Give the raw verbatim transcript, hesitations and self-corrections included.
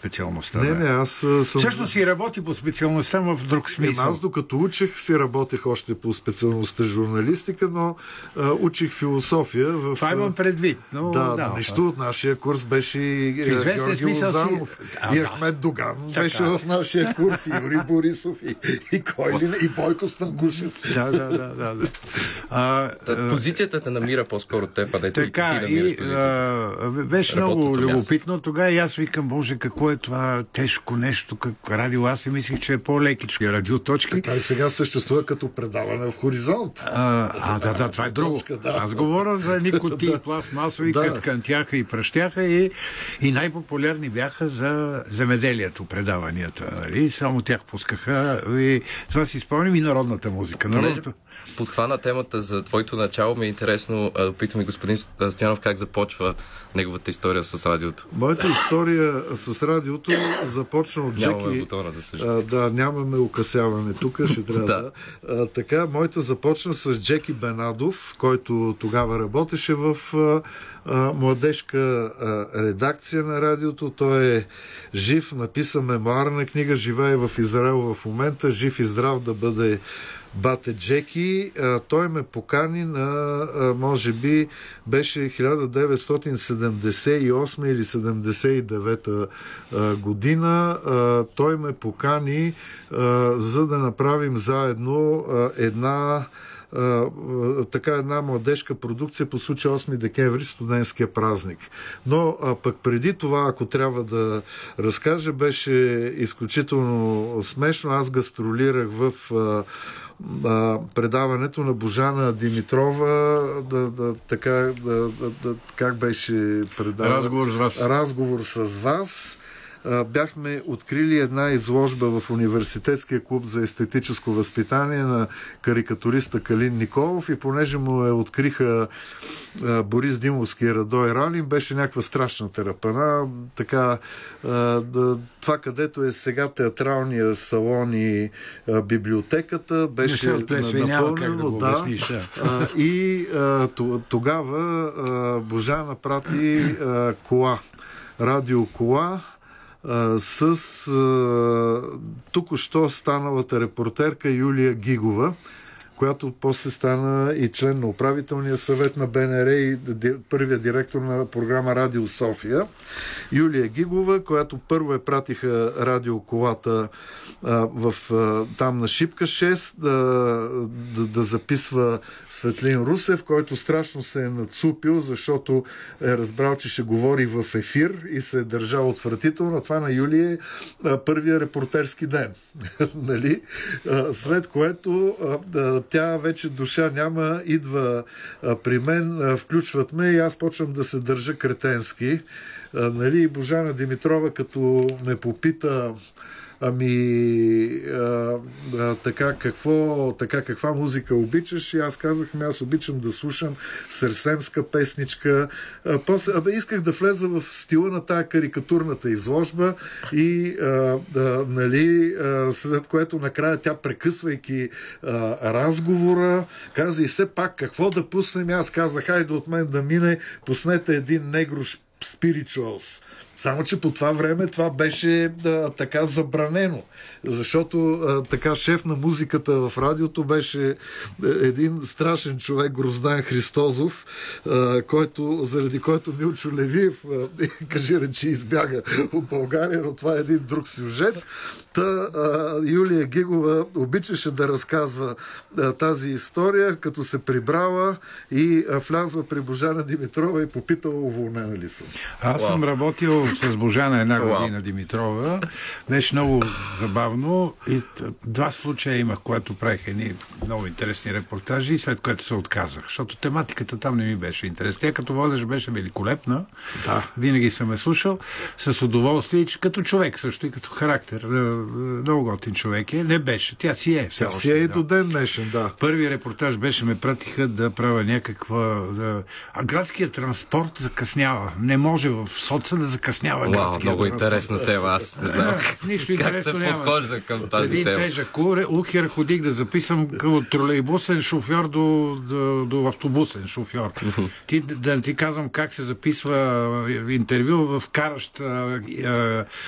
специалността. Не, да. не, аз съм... Всъщност си работи по специалността, но в друг смисъл. Е, аз докато учих, си работех още по специалността журналистика, но а, учих философия. В... Това имам предвид. Но, да, да, нищо от нашия курс беше и Георги Лозанов си... и Ахмед Доган така. Беше в нашия курс, и Юрий Борисов, и, и Койлин, и Бойко Станкушев. Да, да, да. да, да. А, Та, позицията те намира по-скоро те, където и ти намираш позицията. Беше много любопитно. Тогава и аз викам, боже, какво е това тежко нещо, как радио. Аз си мислих, че е по-лекичко радиоточки. Та и сега съществува като предаване в Хоризонт. А, а да, да, това е друго. Точка, да. Аз говоря за никотин, пластмасови, да. Кът кантяха и пръщяха и, и най-популярни бяха за земеделието предаванията. И само тях пускаха. И това си спомням и народната музика. Народната... Подхвана темата за твоето начало. Ми е интересно да питам и господин Стоянов как започва неговата история с радиото. Моята история с радиото започна от Джеки. Нямаме бутона, за съжаление. Да, нямаме укъсяване тук, ще трябва да. А, така, моята започна с Джеки Бенадов, който тогава работеше в а, а, младежка а, редакция на радиото. Той е жив, написа мемуарна книга, живее в Израел в момента, жив и здрав да бъде бате Джеки. А, той ме покани на, а, може би, беше хиляда деветстотин седемдесет и осма или седемдесет и девета а, година. А, той ме покани а, за да направим заедно а, една Uh, така една младежка продукция по случай осми декември, студентския празник. Но а, пък преди това, ако трябва да разкажа, беше изключително смешно. Аз гастролирах в а, а, предаването на Божана Димитрова, да, да, така, да, да, да, как беше предаване? Разговор с вас. Разговор с вас. Бяхме открили една изложба в Университетския клуб за естетическо възпитание на карикатуриста Калин Николов и понеже му е откриха Борис Димовски и Радой Ралин, беше някаква страшна терапана. Така, това, където е сега театралния салон и библиотеката, беше напълнено. Да, да. И тогава Божана прати кола, радиокола, с а, току-що станалата репортерка Юлия Гигова, която после стана и член на управителния съвет на БНР и първия директор на програма Радио София. Юлия Гигова, която първо е пратиха радиоколата а, в, а, там на Шипка шест да, да, да записва Светлин Русев, който страшно се е надцупил, защото е разбрал, че ще говори в ефир и се е държал отвратително. Това на Юлия е първия репортерски ден. Нали? А, след което а, тя вече душа няма, идва а, при мен, а, включват ме и аз почвам да се държа кретенски. А, нали, Божана Димитрова, като ме попита ами а, а, така, какво, така каква музика обичаш, и аз казах, аз обичам да слушам сърсемска песничка. А, после, абе, исках да влеза в стила на тая карикатурната изложба и а, а, нали, а, след което накрая тя, прекъсвайки а, разговора, каза и все пак какво да пуснем. Аз казах, хайде от мен да мине, пуснете един негрош Spirituals. Само, че по това време това беше да, така забранено, защото а, така шеф на музиката в радиото беше един страшен човек, Гроздан Христозов, а, който, заради който Милчо Левиев, а, кажи речи, избяга от България, но това е един друг сюжет. Та а, Юлия Гигова обичаше да разказва а, тази история, като се прибрала и а, влязва при Божана Димитрова и попитала, уволнена ли съм. Аз съм работил с Божана една година Димитрова. Беше много забавно и два случая имах, когато правих едни много интересни репортажи, след което се отказах, защото тематиката там не ми беше интересна. Тя като водещ беше великолепна. Да. Винаги съм е слушал с удоволствие, че като човек също и като характер. Много готин човек е. Не беше. Тя си е. Тя си е и до ден днешен, да. Първи репортаж беше, ме пратиха да правя някаква... Да... А градският транспорт закъснява. Не може в соца да закъснява Уау, градският много транспорт. Интересна тема. Аз не знам нищо как се няма. подхожда към тази един тема. Тежък ухер ходих да записам от тролейбусен шофьор до, до, до автобусен шофьор. Ти, да ти казвам как се записва интервю в каращ а, а,